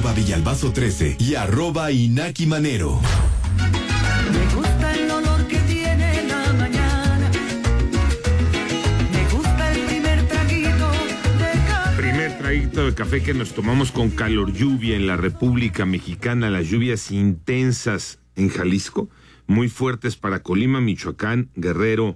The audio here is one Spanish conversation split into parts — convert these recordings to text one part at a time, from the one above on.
@Villalbazo13 y @Inaki Manero. Me gusta el olor que tiene la mañana. Me gusta el primer traguito de café. Primer traguito de café que nos tomamos con calor lluvia en la República Mexicana. Las lluvias intensas en Jalisco, muy fuertes para Colima, Michoacán, Guerrero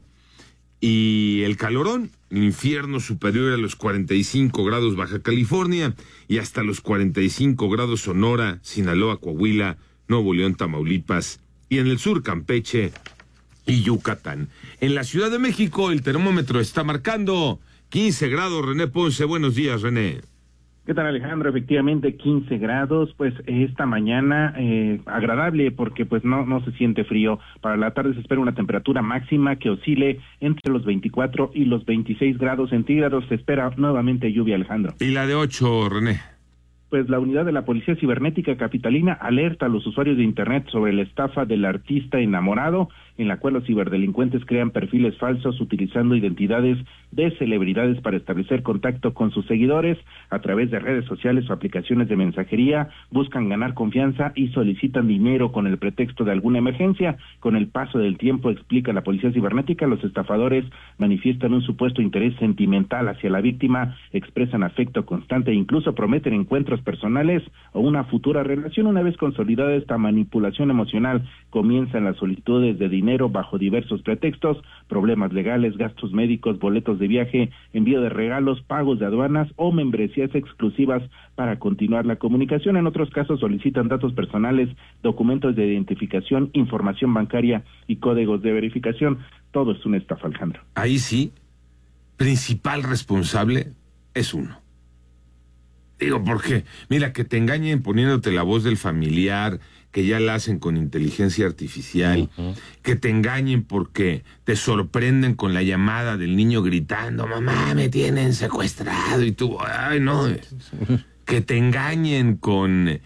y el calorón. Infierno superior a los 45 grados Baja California y hasta los 45 grados Sonora, Sinaloa, Coahuila, Nuevo León, Tamaulipas y en el sur Campeche y Yucatán. En la Ciudad de México el termómetro está marcando 15 grados. René Ponce, buenos días, René. ¿Qué tal, Alejandro? Efectivamente, 15 grados, pues esta mañana agradable porque pues no se siente frío. Para la tarde se espera una temperatura máxima que oscile entre los 24 y los 26 grados centígrados. Se espera nuevamente lluvia, Alejandro. ¿Y la de 8, René? Pues la unidad de la Policía Cibernética Capitalina alerta a los usuarios de Internet sobre la estafa del artista enamorado, en la cual los ciberdelincuentes crean perfiles falsos utilizando identidades de celebridades para establecer contacto con sus seguidores a través de redes sociales o aplicaciones de mensajería. Buscan ganar confianza y solicitan dinero con el pretexto de alguna emergencia. Con el paso del tiempo, explica la Policía Cibernética, los estafadores manifiestan un supuesto interés sentimental hacia la víctima, expresan afecto constante e incluso prometen encuentros personales o una futura relación. Una vez consolidada esta manipulación emocional, comienzan las solicitudes de dinero bajo diversos pretextos: problemas legales, gastos médicos, boletos de viaje, envío de regalos, pagos de aduanas o membresías exclusivas para continuar la comunicación. En otros casos solicitan datos personales, documentos de identificación, información bancaria y códigos de verificación. Todo es una estafa, Alejandro. Ahí sí, principal responsable es uno. Digo, porque, mira, que te engañen poniéndote la voz del familiar, que ya la hacen con inteligencia artificial, que te engañen porque te sorprenden con la llamada del niño gritando, mamá, me tienen secuestrado, y tú, ay, no, que te engañen con...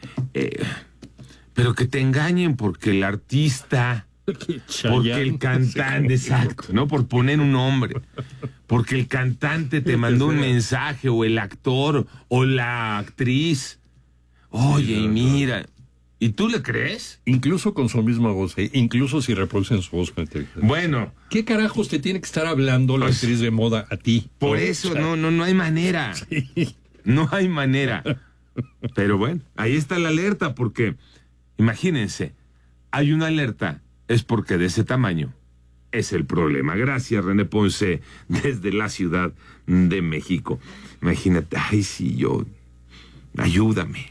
pero que te engañen porque el artista... Porque el cantante, exacto, ¿no? Por poner un nombre. Porque el cantante te mandó un mensaje, o el actor, o la actriz. Oye, y mira. ¿Y tú le crees? Incluso con su misma voz, incluso si reproducen su voz con inteligencia. Bueno. ¿Qué carajos te tiene que estar hablando la actriz de moda a ti? Por eso, no hay manera. Sí. No hay manera. Pero bueno, ahí está la alerta, porque, imagínense, hay una alerta. Es porque de ese tamaño es el problema. Gracias, René Ponce, desde la Ciudad de México. Imagínate, ay, sí, ayúdame.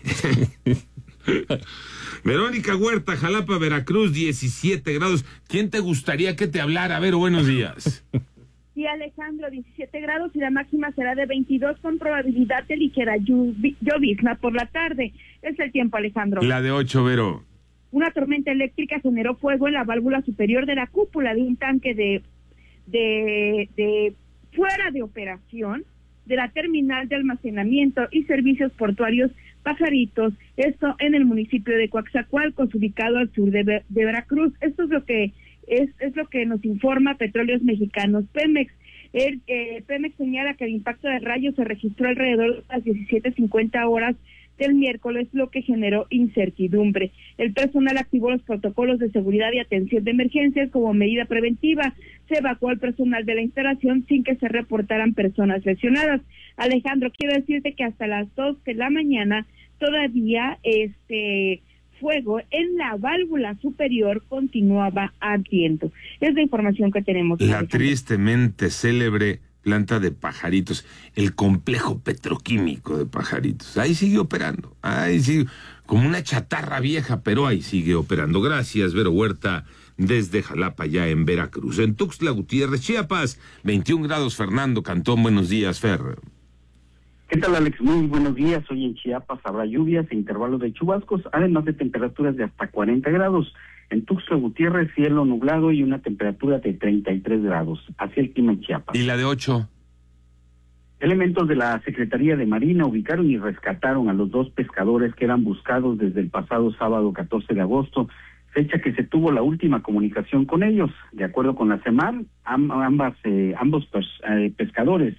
Verónica Huerta, Jalapa, Veracruz, 17 grados. ¿Quién te gustaría que te hablara? A ver, buenos días. Sí, Alejandro, 17 grados y la máxima será de 22 con probabilidad de ligera llovizna por la tarde. Es el tiempo, Alejandro. La de 8, Vero. Una tormenta eléctrica generó fuego en la válvula superior de la cúpula de un tanque de fuera de operación de la terminal de almacenamiento y servicios portuarios Pajaritos, esto en el municipio de Coaxacualcos, ubicado al sur de Veracruz. Esto es lo que es lo que nos informa Petróleos Mexicanos. Pemex señala que el impacto de rayos se registró alrededor de las 17:50 horas del miércoles, lo que generó incertidumbre. El personal activó los protocolos de seguridad y atención de emergencias como medida preventiva. Se evacuó al personal de la instalación sin que se reportaran personas lesionadas. Alejandro, quiero decirte que hasta las 2 de la mañana todavía fuego en la válvula superior continuaba ardiendo. Es la información que tenemos. La tristemente célebre planta de Pajaritos, el complejo petroquímico de Pajaritos. Ahí sigue operando, ahí sigue, como una chatarra vieja, pero ahí sigue operando. Gracias, Vero Huerta, desde Jalapa, ya en Veracruz. En Tuxtla Gutiérrez, Chiapas, 21 grados, Fernando Cantón, buenos días, Fer. ¿Qué tal, Alex? Muy buenos días. Hoy en Chiapas habrá lluvias e intervalos de chubascos, además de temperaturas de hasta 40 grados. En Tuxtla Gutiérrez, cielo nublado y una temperatura de 33 grados. Así el clima en Chiapas. ¿Y la de 8? Elementos de la Secretaría de Marina ubicaron y rescataron a los 2 pescadores que eran buscados desde el pasado sábado 14 de agosto, fecha que se tuvo la última comunicación con ellos. De acuerdo con la CEMAR, ambos pescadores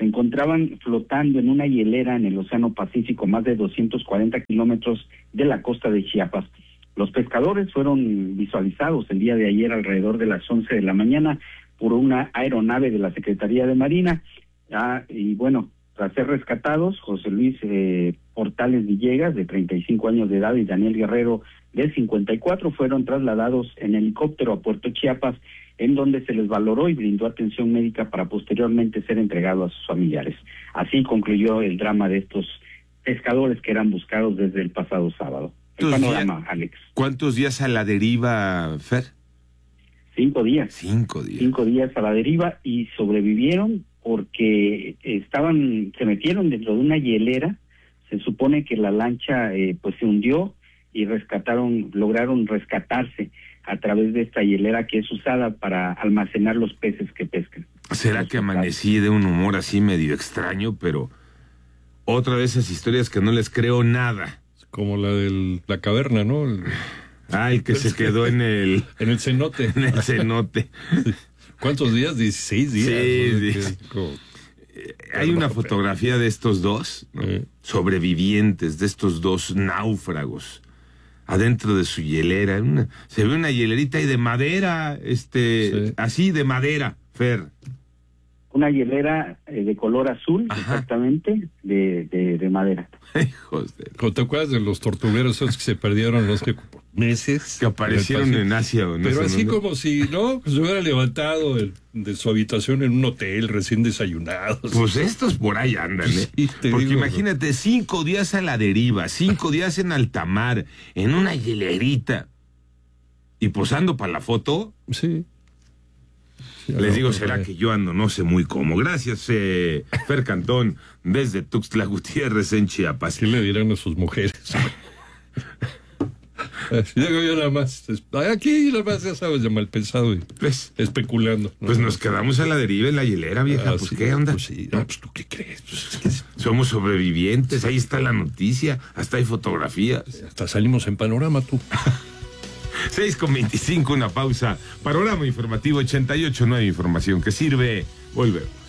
se encontraban flotando en una hielera en el Océano Pacífico, más de 240 kilómetros de la costa de Chiapas. Los pescadores fueron visualizados el día de ayer alrededor de las 11 de la mañana por una aeronave de la Secretaría de Marina. Y bueno, tras ser rescatados, José Luis Portales Villegas, de 35 años de edad, y Daniel Guerrero, de 54, fueron trasladados en helicóptero a Puerto Chiapas, en donde se les valoró y brindó atención médica para posteriormente ser entregado a sus familiares. Así concluyó el drama de estos pescadores que eran buscados desde el pasado sábado. El panorama, Alex. ¿Cuántos días a la deriva, Fer? 5 días. 5 días. 5 días a la deriva, y sobrevivieron porque se metieron dentro de una hielera. Se supone que la lancha pues se hundió y lograron rescatarse a través de esta hielera que es usada para almacenar los peces que pescan. ¿Será que amanecí de un humor así medio extraño, pero otra de esas historias que no les creo nada? Como la de la caverna, ¿no? El que se quedó en el... En el cenote. En el cenote. ¿Cuántos días? 16 días. Sí. Hay una fotografía de estos dos, ¿no? Sobrevivientes, de estos dos náufragos, adentro de su hielera. Se ve una hielerita y de madera, sí. Así de madera, Fer. Una hielera de color azul, exactamente, de madera. Hijos de... ¿Te acuerdas de los tortugueros esos que se perdieron meses? Que aparecieron en Asia. Pero así como si, ¿no? Se hubiera levantado de su habitación en un hotel recién desayunados. Pues estos por ahí andan, ¿eh? Sí, porque digo, imagínate, 5 días a la deriva, 5 días en alta mar, en una hielerita, y posando para la foto. Sí. Les digo, será que yo ando no sé muy cómo. Gracias, Fer Cantón, desde Tuxtla Gutiérrez, en Chiapas. ¿Qué le dirán a sus mujeres? Llego yo nada más, aquí nada más, ya sabes, de mal pensado y pues, especulando. Pues nos quedamos a la deriva en la hielera, vieja. Pues, ¿qué onda? Pues sí, no, pues ¿tú qué crees? Pues, somos sobrevivientes, ahí está la noticia, hasta hay fotografías. Hasta salimos en Panorama, tú. 6:25, una pausa. Panorama informativo 88, no hay información que sirve. Volvemos.